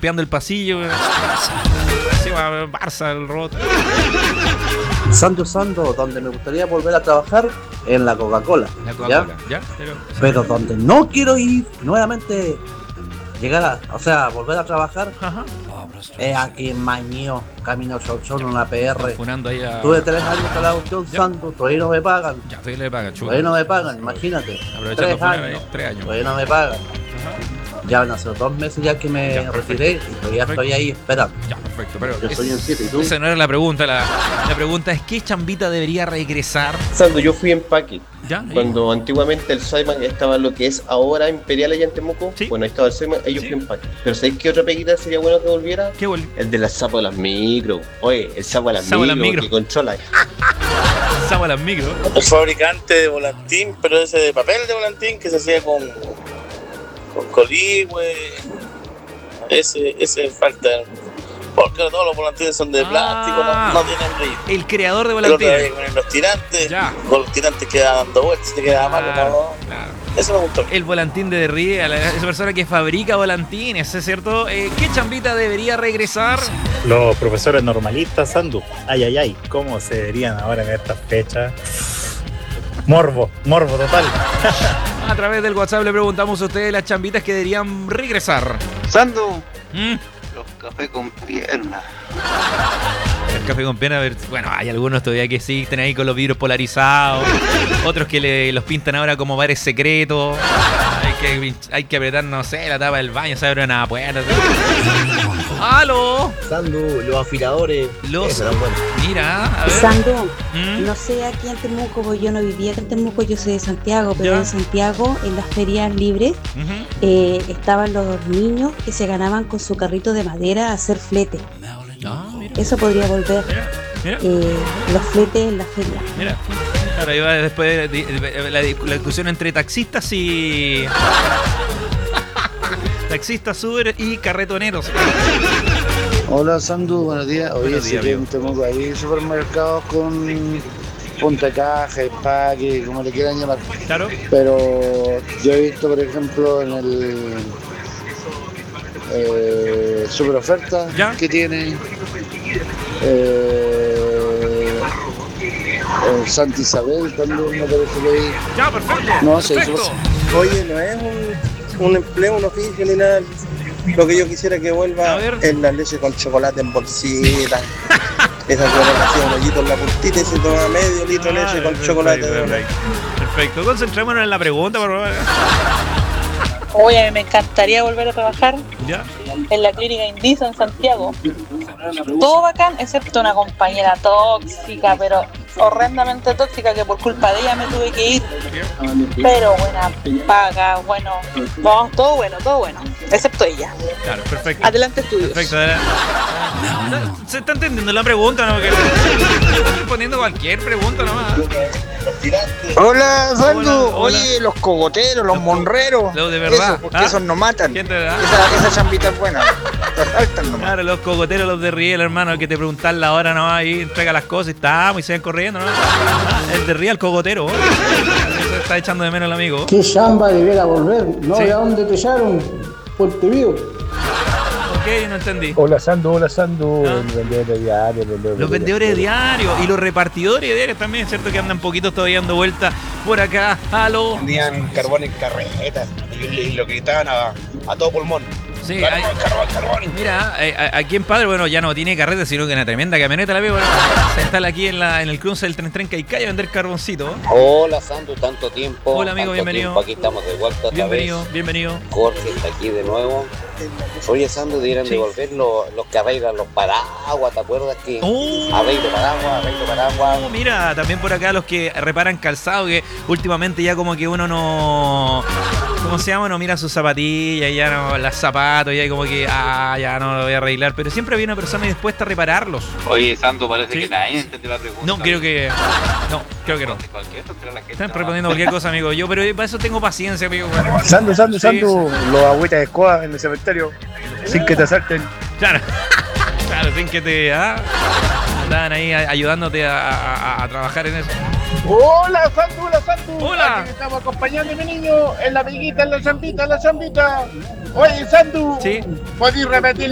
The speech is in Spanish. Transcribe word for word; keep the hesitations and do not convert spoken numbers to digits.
golpeando el pasillo. Barça, el robot. Santo Santo, donde me gustaría volver a trabajar en la Coca-Cola. La Coca-Cola, ¿ya? ¿ya? Pero, Pero donde no quiero ir nuevamente, llegar a, o sea, volver a trabajar, ajá, es aquí en Mañío, Camino Chauchón, en una P R. A... Tuve tres años para la opción Santo, todavía no me pagan. Ya, todavía le pagan, chulo. Todavía no me pagan, imagínate. Tres años, tres años. Todavía no me pagan. Ajá. Ya van a ser dos meses ya que me ya, retiré y todavía perfecto. Estoy ahí esperando. Ya, perfecto. Pero yo es, soy en siete, ¿y tú? Esa no era la pregunta. La, la pregunta es: ¿qué chambita debería regresar? Sando, yo fui empaque. ¿Ya? Cuando antiguamente el Soyman estaba en lo que es ahora Imperial allá en Temuco, ¿sí? Bueno, ahí estaba el Soyman, ahí yo ¿sí? fui empaque. Pero ¿sabéis qué otra peguita sería bueno que volviera? ¿Qué vol- El de las sapo de las micro. Oye, el sapo de las sapo micro, micro que controla. Sapo de las micro. El fabricante de volantín, pero ese de papel de volantín que se hacía con con coligüe. Ese, ese falta. Porque todos los volantines son de ah, plástico, no, no tienen brillo. El creador de volantines. Con los tirantes, ya. Con los tirantes queda dando vueltas, te queda claro, malo, no. Claro. Eso me gustó. El volantín de Derrida, esa persona que fabrica volantines, ¿es cierto? Eh, ¿Qué chambita debería regresar? Los profesores normalistas, Sandu. Ay, ay, ay, ¿cómo se verían ahora en estas fechas? Morbo, morbo total. A través del WhatsApp le preguntamos a ustedes las chambitas que deberían regresar. Sandu. ¿Mm? Los cafés con pierna. El café con pierna, bueno, hay algunos todavía que existen ahí con los vidrios polarizados, otros que le, los pintan ahora como bares secretos. Hay que, hay que apretar, no sé, la tapa del baño, se abre una puerta. ¡Aló! Sandu, los afiladores. Los. Mira, a ver. Sandu, ¿Mm? No sé aquí en Temuco, porque yo no vivía en Temuco, yo soy de Santiago, pero ¿ya? En Santiago, en las ferias libres, uh-huh. eh, estaban los niños que se ganaban con su carrito de madera a hacer flete. Ah, eso podría volver. Mira, mira. Eh, los fletes en la feria. Mira. Claro, iba después de, de, de, la, la discusión entre taxistas y. Taxistas, Uber y carretoneros. Hola Sandu, buenos días. Hoy sí tenemos ahí supermercados con punta de caja, empaque, como le quieran llamar. Claro. Pero yo he visto, por ejemplo, en el eh, super oferta ¿ya? Que tiene eh, el Santa Isabel también me parece que ahí. Ya, perfecto. No sé, perfecto. Eso, oye, no es un, un empleo, un oficio ni nada. Lo que yo quisiera que vuelva es la leche con chocolate en bolsita. Esa que le hacía un hoyito en la puntita y se toma medio litro de leche con chocolate. Perfecto, perfecto. Concentrémonos en la pregunta, por favor. Oye, a mí me encantaría volver a trabajar ¿ya? En la clínica Indisa en Santiago. Todo bacán, excepto una compañera tóxica, pero horrendamente tóxica, que por culpa de ella me tuve que ir. Pero buena paga, bueno, vamos, todo bueno, todo bueno, excepto ella. Claro, perfecto. Adelante, estudios. Perfecto, adelante. ¿Se está entendiendo la pregunta? ¿No? Estoy respondiendo cualquier pregunta nomás. Hola, Sandu. Oye, los cogoteros, los monreros. Los de verdad. Eso, porque ¿ah? esos no matan. ¿Quién te da? Esa, esa chambita es buena. Claro, los cogoteros, los de Riel, hermano, que te preguntan la hora nomás ahí, entrega las cosas y estamos y se van corriendo, ¿no? El de Riel, el cogotero. Se está echando de menos el amigo. ¿Qué chamba debiera volver? ¿No? ¿Sí? ¿De dónde te echaron? Puerto Vivo. Ok, no entendí. Hola Sandu, hola Sandu. ¿Ah? Los vendedores de diario. Los, los vendedores de diario y los repartidores de diario también, ¿cierto? Que andan poquitos todavía dando vuelta por acá. ¡Aló! Vendían carbón en carretas y, y lo gritaban a, a todo pulmón. Sí, carbón, hay, carbón, carbón. Mira, aquí en Padre, bueno, ya no tiene carreta, sino que una tremenda camioneta la veo. Bueno, se instala aquí en, la, en el cruce del tren tren Caicaya a vender carboncito. Hola Sandu, tanto tiempo. Hola amigo, bienvenido. Tiempo. Aquí estamos de vuelta otra bienvenido, vez. Bienvenido, Jorge está aquí de nuevo. Oye Sandu, debieran sí. devolver los, los que arreglan los paraguas, ¿te acuerdas que? Oh. Arreglo paraguas, arreglo paraguas. Oh, mira, también por acá los que reparan calzado, que últimamente ya como que uno no... ¿Cómo se llama? No mira sus zapatillas, ya no, las zapatos, ya como que, ah, ya no lo voy a arreglar. Pero siempre había una persona dispuesta a repararlos. Oye, Santo, parece ¿sí? que nadie entendió la pregunta. No, creo que... No, creo que no. Están respondiendo cualquier cosa, amigo. Yo, pero para eso tengo paciencia, amigo. Sandu, Sandu, sí, Sandu, sí. Los agüitas de escoba en el cementerio, sin que te asalten. Claro, claro, sin que te... ¿ah? Andaban ahí ayudándote a, a, a trabajar en eso. Hola Sandu, hola Sandu. Hola. Aquí estamos acompañando a mi niño en la amiguita, en la chambita, en la chambita. Oye Sandu, ¿sí? ¿podés repetir